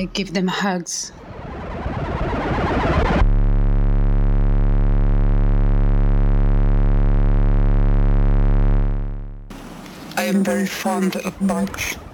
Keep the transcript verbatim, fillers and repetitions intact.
I give them hugs. I am very fond of bugs.